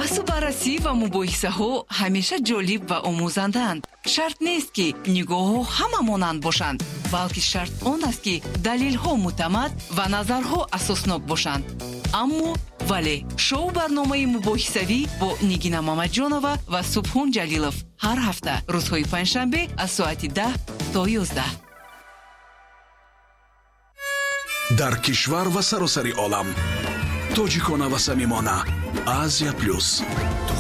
баҳсу баррасӣ ва мубоҳисаҳо ҳамеша ҷолиб ва омӯзанданд. шарт нест ки нигоҳҳо ҳама монанд бошанд, балки шарт он аст ки далелҳо муътамад ва назарҳо асоснок бошанд. аммо вале шоу барномаи мубоҳисавӣ бо Нигина Мамаҷонова ва Субҳон Ҷалилов ҳар ҳафта рӯзҳои панҷшанбе аз соати 10 то 11. дар кишвар ва саросари олам, тоҷикона ва самимона, Азия плюс.